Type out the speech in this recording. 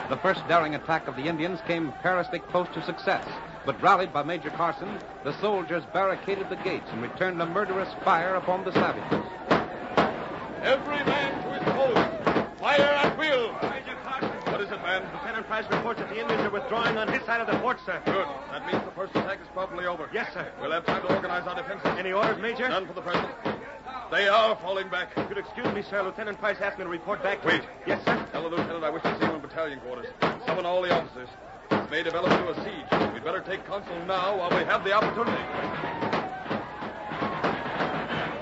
The first daring attack of the Indians came perilously close to success, but rallied by Major Carson, the soldiers barricaded the gates and returned a murderous fire upon the savages. Every man to his post. Fire at will. Major Carson. What is it, man? Lieutenant Price reports that the Indians are withdrawing on his side of the fort, sir. Good. That means the first attack is probably over. Yes, sir. We'll have time to organize our defenses. Any orders, Major? None for the present. They are falling back. If you'll excuse me, sir, Lieutenant Price asked me to report back. Wait. Yes, sir. Tell the lieutenant I wish to see him in battalion quarters. Summon all the officers. This may develop into a siege. We'd better take counsel now while we have the opportunity.